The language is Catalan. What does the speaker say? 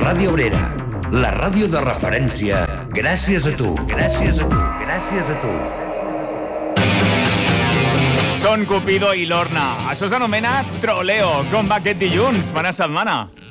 Ràdio Obrera, la ràdio de referència, gràcies a tu, gràcies a tu, gràcies a tu. Són Cupido i Lorna. Això s'anomena Troleo. Com va aquest dilluns? Bona setmana.